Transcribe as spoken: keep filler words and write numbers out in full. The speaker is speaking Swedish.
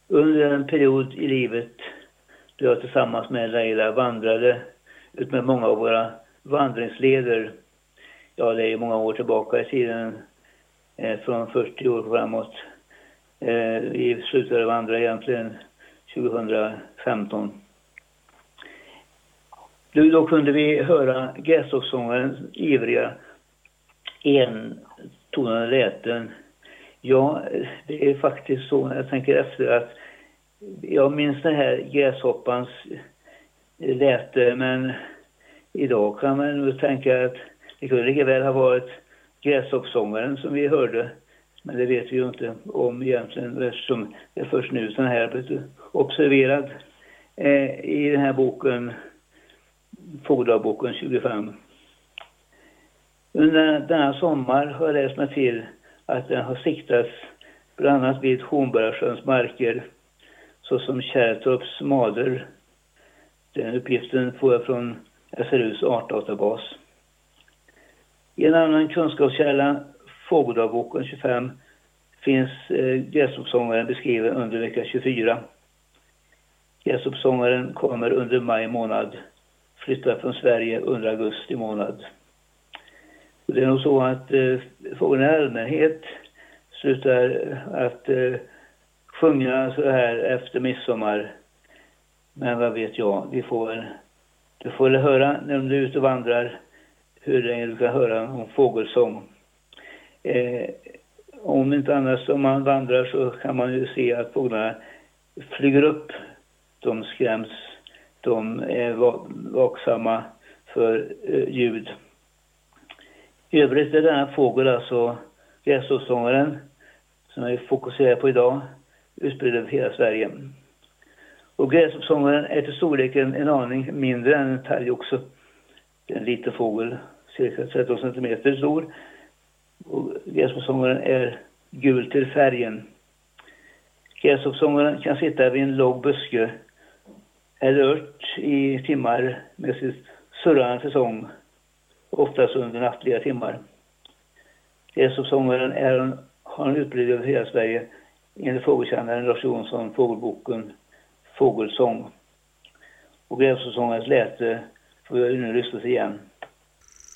Under en period i livet då jag tillsammans med Leila vandrade ut med många av våra vandringsleder. Ja, det är många år tillbaka i tiden, eh, från fyrtio år framåt. Eh, vi slutade vandra egentligen tjugohundrafemton. Då, då kunde vi höra gräshoppsångarens ivriga entonade läten. Ja, det är faktiskt så när jag tänker efter att jag minns den här gräshoppans läte, men idag kan man nog tänka att det kunde lika väl ha varit gräshoppsångaren som vi hörde. Men det vet vi ju inte om egentligen, eftersom det är först nu den här blivit observerad eh, i den här boken, Fågeldagbok tjugofem. Under denna sommar har jag läst mig till att den har siktats bland annat vid Hornborgasjöns marker, såsom Kärrtorps mader. Den uppgiften får jag från S R U:s artdatabas. I en annan kunskapskälla, Fågeldagbok tjugofem, finns eh, gräshoppsångaren beskriven under vecka tjugofyra. Gräshoppsångaren kommer under maj månad, flyttar från Sverige under augusti månad. Och det är nog så att eh, fågeln i allmänhet slutar att eh, sjunga så här efter midsommar. Men vad vet jag, vi får, du får höra när du är ute och vandrar hur länge du kan höra om fågelsång. Eh, om inte annars, om man vandrar så kan man ju se att fåglarna flyger upp. De skräms, de är vaksamma för eh, ljud. I övrigt är denna fågel, alltså gräshoppsångaren, som jag fokuserar på idag, utspridd över hela Sverige. Och gräshoppsångaren är till storleken en aning mindre än en talgoxe. Det är en liten fågel, cirka tretton centimeter stor. Och gräshoppsångaren är gul till färgen. Gräshoppsångaren kan sitta vid en låg buske eller ört i timmar med sitt surrande till sång, oftast under nattliga timmar. Gräshoppsångaren är en, har en utbredd över hela Sverige enligt fågelkännaren Lars Jonsson, Fågelboken Fågelsång. Och gräshoppsångarens läte får jag nu lyssna till igen.